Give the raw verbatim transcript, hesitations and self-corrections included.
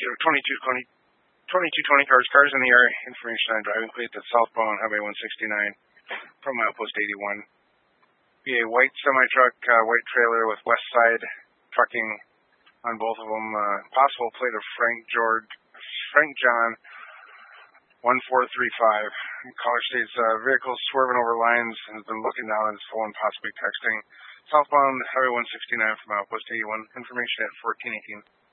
twenty-two twenty, twenty-two twenty cars, cars in the air, information on driving plate that's southbound Highway one sixty-nine from milepost eighty-one. Be a white semi-truck, uh, white trailer with west side trucking on both of them. Uh, possible plate of Frank George, Frank John, one four three five. Caller states uh, vehicles swerving over lines and has been looking down at his phone, possibly texting. Southbound Highway one sixty-nine from milepost eighty-one. Information at fourteen eighteen.